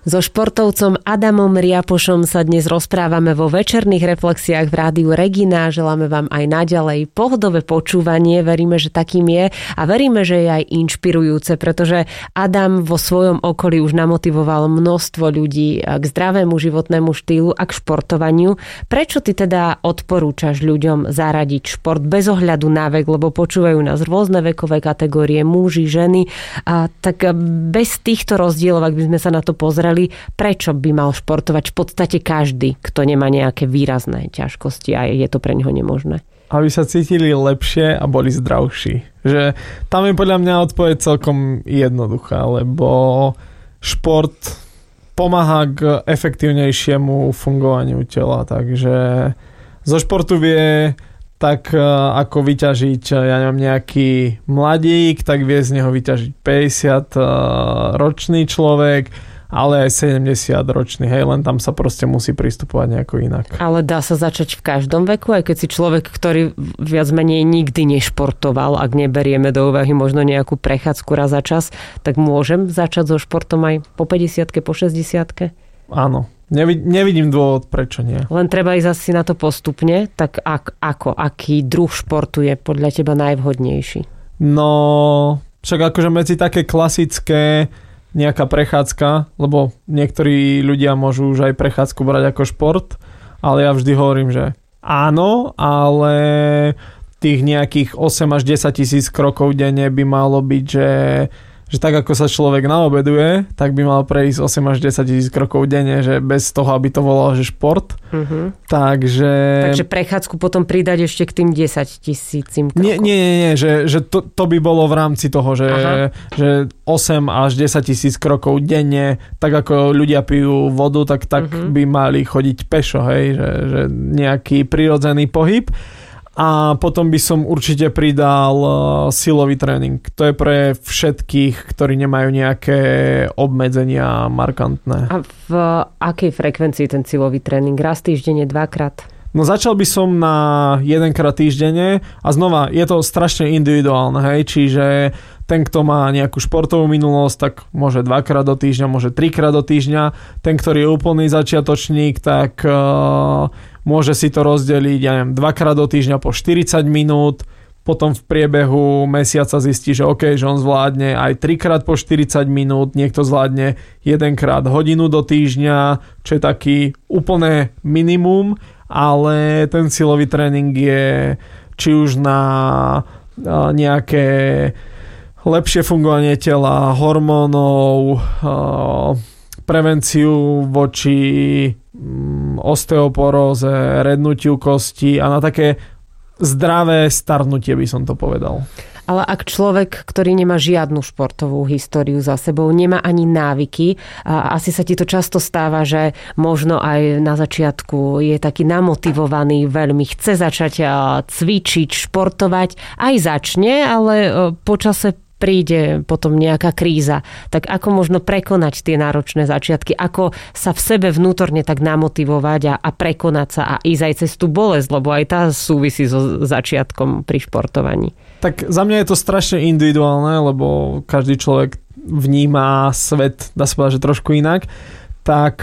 So športovcom Adamom Riapošom sa dnes rozprávame vo večerných reflexiách v rádiu Regina. Želáme vám aj naďalej pohodové počúvanie. Veríme, že takým je a veríme, že je aj inšpirujúce, pretože Adam vo svojom okolí už namotivoval množstvo ľudí k zdravému životnému štýlu a k športovaniu. Prečo ty teda odporúčaš ľuďom zaradiť šport bez ohľadu na vek, lebo počúvajú nás rôzne vekové kategórie, muži, ženy, a tak bez týchto rozdielov, ak by sme sa na to pozreli, prečo by mal športovať v podstate každý, kto nemá nejaké výrazné ťažkosti a je to pre neho nemožné? Aby sa cítili lepšie a boli zdravší. Že tam je podľa mňa odpoveď celkom jednoduchá, lebo šport pomáha k efektívnejšiemu fungovaniu tela, takže zo športu vie tak ako vyťažiť, ja neviem, nejaký mladík, tak vie z neho vyťažiť 50 ročný človek, ale aj 70-ročný, hej, len tam sa proste musí pristupovať nejako inak. Ale dá sa začať v každom veku, aj keď si človek, ktorý viac menej nikdy nešportoval, ak neberieme do úvahy možno nejakú prechádzku raz za čas, tak môžem začať so športom aj po 50-ke, po 60-ke? Áno. Nevidím dôvod, prečo nie. Len treba ísť asi na to postupne, tak aký druh športu je podľa teba najvhodnejší? No, však akože medzi také klasické nejaká prechádzka, lebo niektorí ľudia môžu už aj prechádzku brať ako šport, ale ja vždy hovorím, že áno, ale tých nejakých 8 až 10 tisíc krokov denne by malo byť, že tak ako sa človek naobeduje, tak by mal prejsť 8 až 10 tisíc krokov denne, že bez toho, aby to volalo, že šport. Uh-huh. Takže prechádzku potom pridať ešte k tým 10 tisícim krokov. Nie, že to by bolo v rámci toho, že 8 až 10 tisíc krokov denne, tak ako ľudia pijú vodu, tak by mali chodiť pešo, hej, že nejaký prirodzený pohyb. A potom by som určite pridal silový tréning. To je pre všetkých, ktorí nemajú nejaké obmedzenia markantné. A v akej frekvencii ten silový tréning? Raz týždenne, dvakrát? No začal by som na jedenkrát týždenne a znova, je to strašne individuálne, hej, čiže ten, kto má nejakú športovú minulosť, tak môže 2-krát do týždňa, môže 3-krát do týždňa. Ten, ktorý je úplný začiatočník, tak môže si to rozdeliť, ja neviem, 2-krát do týždňa po 40 minút, potom v priebehu mesiaca zistí, že OK, že on zvládne aj 3-krát po 40 minút, niekto zvládne 1-krát hodinu do týždňa, čo je taký úplné minimum, ale ten silový tréning je či už na nejaké lepšie fungovanie tela, hormónov, prevenciu voči osteoporóze, rednutiu kosti a na také zdravé starnutie by som to povedal. Ale ak človek, ktorý nemá žiadnu športovú históriu za sebou, nemá ani návyky, a asi sa ti to často stáva, že možno aj na začiatku je taký namotivovaný, veľmi chce začať cvičiť, športovať, aj začne, ale počase príde potom nejaká kríza. Tak ako možno prekonať tie náročné začiatky? Ako sa v sebe vnútorne tak namotivovať a prekonať sa a ísť aj cez tú bolesť, lebo aj tá súvisí so začiatkom pri športovaní? Tak za mňa je to strašne individuálne, lebo každý človek vníma svet, dá sa povedať, že trošku inak. Tak